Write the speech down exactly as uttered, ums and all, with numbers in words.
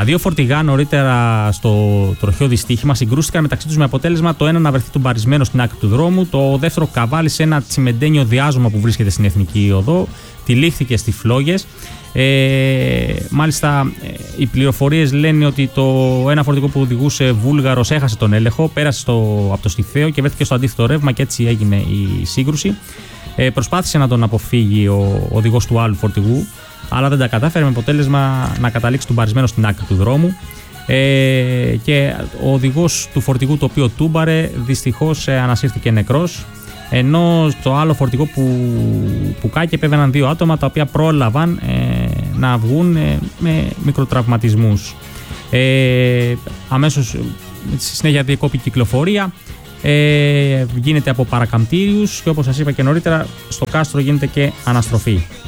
Δύο φορτηγά νωρίτερα στο τροχαίο δυστύχημα συγκρούστηκαν μεταξύ τους με αποτέλεσμα το ένα να βρεθεί τουμπαρισμένο στην άκρη του δρόμου, το δεύτερο καβάλι σε ένα τσιμεντένιο διάζωμα που βρίσκεται στην Εθνική Οδό. Τυλίχθηκε στις φλόγες. Ε, μάλιστα, οι πληροφορίες λένε ότι το ένα φορτηγό που οδηγούσε Βούλγαρος έχασε τον έλεγχο, πέρασε στο, από το στιθαίο και βρέθηκε στο αντίθετο ρεύμα και έτσι έγινε η σύγκρουση. Ε, προσπάθησε να τον αποφύγει ο οδηγός του άλλου φορτηγού, αλλά δεν τα κατάφερε, με αποτέλεσμα να καταλήξει τουμπαρισμένο στην άκρη του δρόμου. Ε, και ο οδηγός του φορτηγού το οποίο τούμπαρε δυστυχώς ε, ανασύρθηκε νεκρός, ενώ στο άλλο φορτηγό που, που κάκε επέβαιναν δύο άτομα τα οποία πρόλαβαν ε, να βγουν ε, με μικροτραυματισμούς. Ε, αμέσως στη συνέχεια διεκόπη η κυκλοφορία, ε, γίνεται από παρακαμπτήριους και όπως σας είπα και νωρίτερα στο κάστρο γίνεται και αναστροφή.